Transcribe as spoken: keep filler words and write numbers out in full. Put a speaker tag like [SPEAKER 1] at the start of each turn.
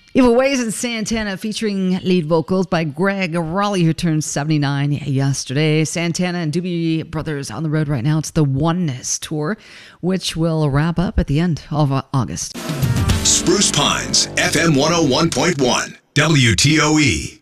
[SPEAKER 1] Evil Ways and Santana featuring lead vocals by Greg Raleigh, who turned seventy-nine yesterday. Santana and Doobie Brothers on the road right now. It's the Oneness Tour, which will wrap up at the end of August.
[SPEAKER 2] Spruce Pines, F M one oh one point one, W T O E.